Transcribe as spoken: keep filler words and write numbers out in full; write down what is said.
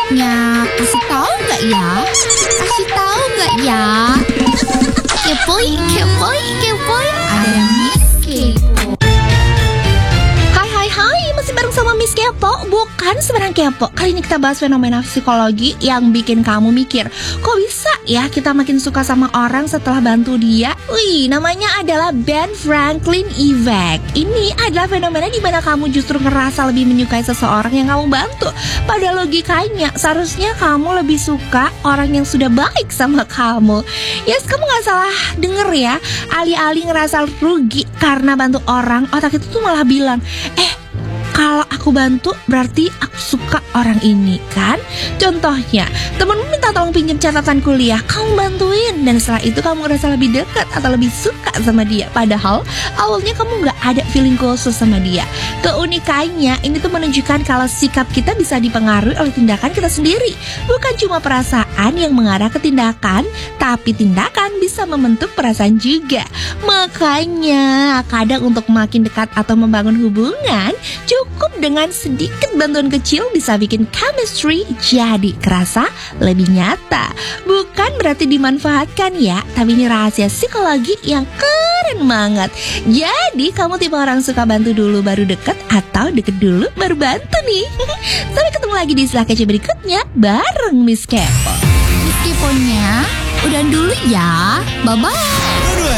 berikutnya. Kasih tahu nggak ya? Kasih tahu nggak ya? Kepoin, kepoin, kepoin. Ada Miss Kepo. Hai hai hai, masih bareng sama Miss Kepo. Bukan sembarang kepo. Kali ini kita bahas fenomena psikologi yang bikin kamu mikir, kok bisa ya kita makin suka sama orang setelah bantu dia? Wih, namanya adalah Ben Franklin Effect. Ini adalah fenomena di mana kamu justru ngerasa lebih menyukai seseorang yang kamu bantu. Pada logikanya, seharusnya kamu lebih suka orang yang sudah baik sama kamu. Yes, kamu gak salah denger ya. Alih-alih ngerasa rugi karena bantu orang, otak itu tuh malah bilang, Eh, kalau aku bantu berarti aku suka orang ini kan? Contohnya, temenmu minta tolong pinjam catatan kuliah, kamu bantuin, dan setelah itu kamu ngerasa lebih dekat atau lebih suka sama dia. Padahal awalnya kamu gak ada feeling khusus sama dia. Keunikannya ini tuh menunjukkan kalau sikap kita bisa dipengaruhi oleh tindakan kita sendiri. Bukan cuma perasaan yang mengarah ke tindakan, tapi tindakan bisa membentuk perasaan juga. Makanya kadang untuk makin dekat atau membangun hubungan, cukup dengan sedikit bantuan kecil bisa bikin chemistry jadi kerasa lebih nyata. Bukan berarti dimanfaatkan ya, tapi ini rahasia psikologi yang keren banget. Jadi kamu tipe orang suka bantu dulu baru deket, atau deket dulu baru bantu nih? Sampai ketemu lagi di Setelah Kece berikutnya bareng Miss Kepo. Miss Keponya, udah dulu ya. Bye-bye.